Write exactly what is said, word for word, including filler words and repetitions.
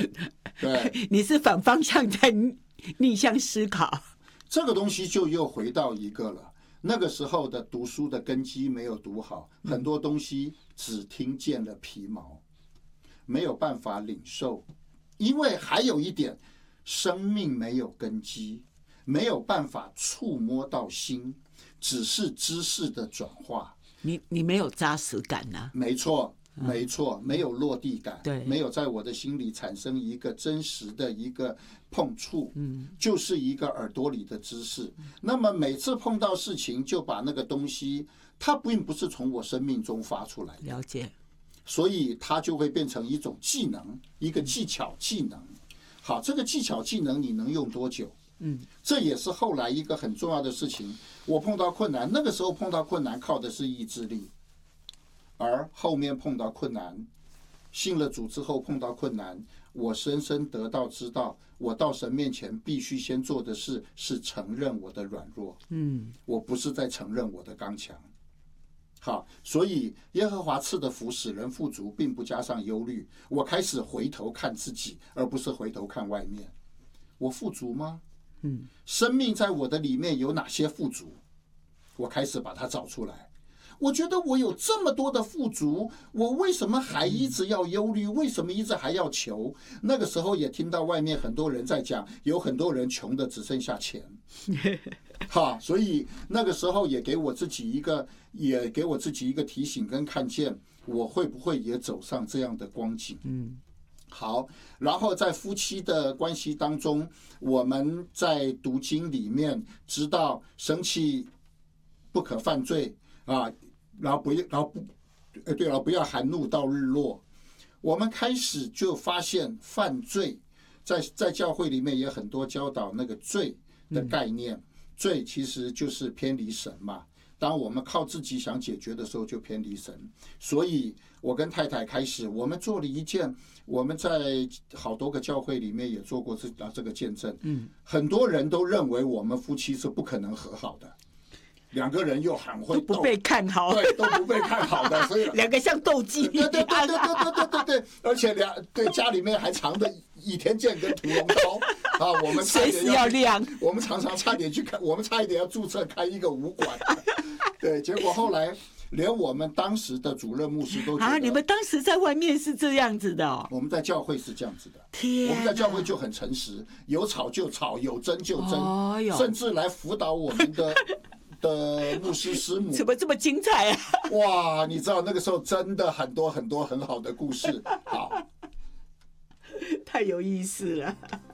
对， 你是反方向在逆向思考。 这个东西就又回到一个了。那个时候的读书的根基没有读好，很多东西只听见了皮毛，没有办法领受。因为还有一点，生命没有根基，没有办法触摸到心，只是知识的转化。 你你没有扎实感呐、啊？ 没错。没错，没有落地感， 对， 没有在我的心里产生一个真实的一个碰触，嗯，就是一个耳朵里的知识。那么每次碰到事情，就把那个东西，它并不是从我生命中发出来的， 了解， 所以它就会变成一种技能，一个技巧技能。好，这个技巧技能你能用多久？嗯，这也是后来一个很重要的事情。我碰到困难，那个时候碰到困难靠的是意志力。而后面碰到困难，信了主之后碰到困难，我深深得到知道，我到神面前必须先做的事是承认我的软弱，嗯，我不是在承认我的刚强。好，所以耶和华赐的福使人富足，并不加上忧虑。我开始回头看自己，而不是回头看外面。我富足吗？嗯，生命在我的里面有哪些富足？我开始把它找出来。我觉得我有这么多的富足，我为什么还一直要忧虑？为什么一直还要求？那个时候也听到外面很多人在讲，有很多人穷的只剩下钱，哈，所以那个时候也给我自己一个，也给我自己一个提醒跟看见，我会不会也走上这样的光景？嗯。好，然后在夫妻的关系当中，我们在读经里面知道，生气不可犯罪啊。然后不要，然后不，呃，对了，不要含怒到日落。我们开始就发现犯罪，在在教会里面也很多教导那个罪的概念。嗯、罪其实就是偏离神嘛。当我们靠自己想解决的时候，就偏离神。所以我跟太太开始，我们做了一件，我们在好多个教会里面也做过这这个见证。嗯，很多人都认为我们夫妻是不可能和好的。两个人又很会斗， 都不被看好， 对，都不被看好的，所以两个像斗鸡一样， 对对对对对对对对，而且两对家里面还藏着倚天剑跟屠龙刀啊，我们随时要亮， 我们常常差点去看，我们差一点要注册开一个武馆，对，结果后来连我们当时的主任牧师都觉得啊， 你们当时在外面是这样子的、哦， 我们在教会是这样子的， 天， 我们在教会就很诚实，有吵就吵，有争就争，哦、甚至来辅导我们的。的牧师师母怎么这么精彩啊？ 哇，你知道那个时候真的很多很多很好的故事，好， 太有意思了。